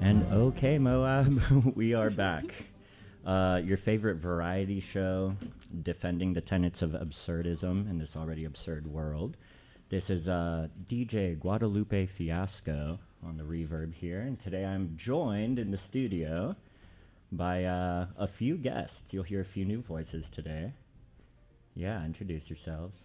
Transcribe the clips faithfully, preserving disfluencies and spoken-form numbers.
And okay, Moab, we are back. Uh, your favorite variety show, defending the tenets of absurdism in this already absurd world. This is uh, D J Guadalupe Fiasco on the reverb here, and today I'm joined in the studio by uh, a few guests. You'll hear a few new voices today. Yeah, introduce yourselves.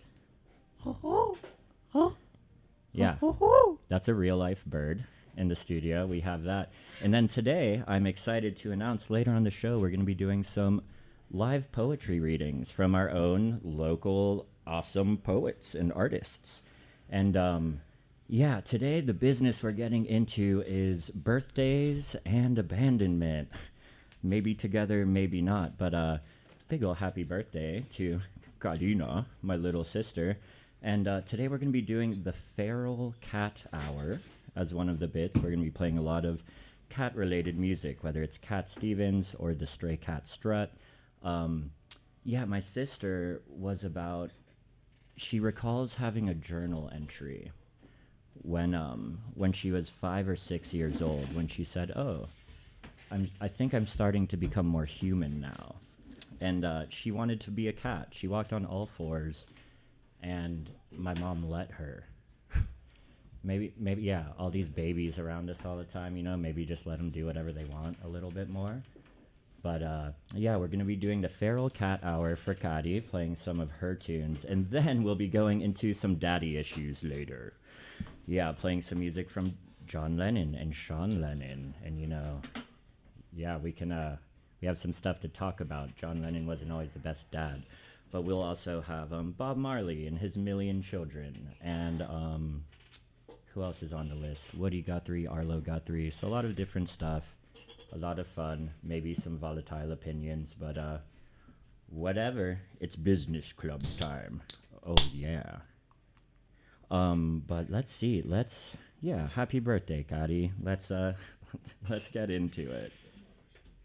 Yeah, that's a real life bird in the studio. We have that. And then today, I'm excited to announce later on the show, we're going to be doing some live poetry readings from our own local awesome poets and artists. And um, yeah, today the business we're getting into is birthdays and abandonment. Maybe together, maybe not. But uh, big ol' happy birthday to Karina, my little sister. And uh, today we're going to be doing the Feral Cat Hour as one of the bits. We're going to be playing a lot of cat-related music, whether it's Cat Stevens or the Stray Cat Strut. Um, yeah, my sister was about... She recalls having a journal entry when um, when she was five or six years old, when she said, oh, I'm, I think I'm starting to become more human now. And uh, she wanted to be a cat. She walked on all fours, and my mom let her. maybe, maybe, yeah, all these babies around us all the time, you know, maybe just let them do whatever they want a little bit more. But uh, yeah, we're going to be doing the Feral Cat Hour for Kadi, playing some of her tunes, and then we'll be going into some daddy issues later. Yeah, playing some music from John Lennon and Sean Lennon, and you know, yeah, we can, uh, we have some stuff to talk about. John Lennon wasn't always the best dad. But we'll also have um, Bob Marley and his Million Children. And um, who else is on the list? Woody Guthrie, Arlo Guthrie. So a lot of different stuff. A lot of fun. Maybe some volatile opinions. But uh, whatever. It's business club time. Oh, yeah. Um, but let's see. Let's, yeah, happy birthday, Kadi. Let's, uh, let's get into it.